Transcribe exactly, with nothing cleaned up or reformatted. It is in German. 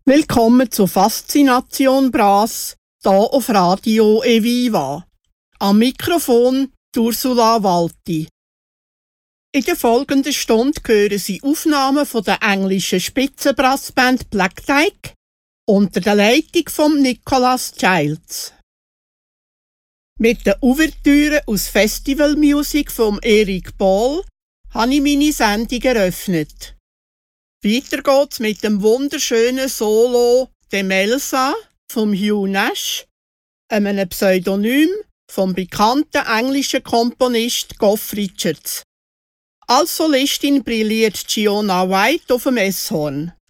Willkommen zu Faszination Brass, hier auf Radio Eviva. Am Mikrofon Ursula Walti. In der folgenden Stunde hören Sie Aufnahmen von der englischen Spitzenbrassband Black Dyke unter der Leitung von Nicholas Childs. Mit den Ouvertüren aus Festival Music von Eric Ball habe ich meine Sendung eröffnet. Weiter geht's mit dem wunderschönen Solo «Demelsa» von Hugh Nash, einem Pseudonym vom bekannten englischen Komponist Goff Richards. Als Solistin brilliert Giona White auf dem Esshorn.